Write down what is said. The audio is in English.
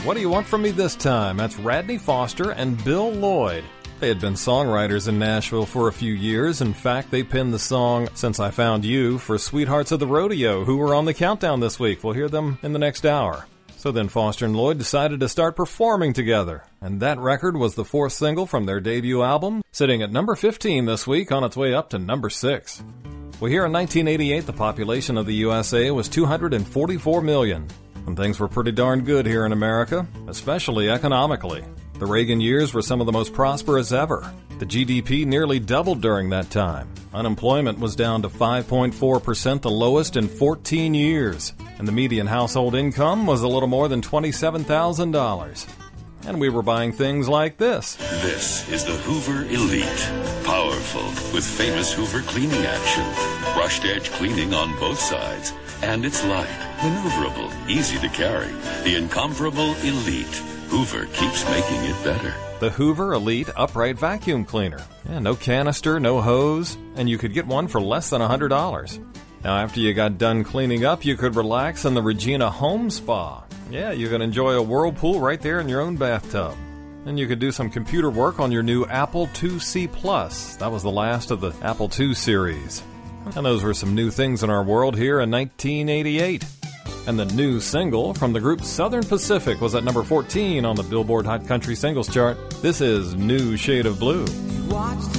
What Do You Want From Me This Time? That's Radney Foster and Bill Lloyd. They had been songwriters in Nashville for a few years. In fact, they penned the song Since I Found You for Sweethearts of the Rodeo, who were on the countdown this week. We'll hear them in the next hour. So then Foster and Lloyd decided to start performing together. And that record was the fourth single from their debut album, sitting at number 15 this week on its way up to number 6. Well, here in 1988, the population of the USA was 244 million. And things were pretty darn good here in America, especially economically. The Reagan years were some of the most prosperous ever. The GDP nearly doubled during that time. Unemployment was down to 5.4%, the lowest in 14 years. And the median household income was a little more than $27,000. And we were buying things like this. This is the Hoover Elite. Powerful, with famous Hoover cleaning action. Brushed edge cleaning on both sides. And it's light, maneuverable, easy to carry. The incomparable Elite. Hoover keeps making it better. The Hoover Elite Upright Vacuum Cleaner. Yeah, no canister, no hose, and you could get one for less than $100. Now, after you got done cleaning up, you could relax in the Regina Home Spa. Yeah, you can enjoy a whirlpool right there in your own bathtub. And you could do some computer work on your new Apple IIc Plus. That was the last of the Apple II series. And those were some new things in our world here in 1988. And the new single from the group Southern Pacific was at number 14 on the Billboard Hot Country Singles Chart. This is New Shade of Blue. Watch the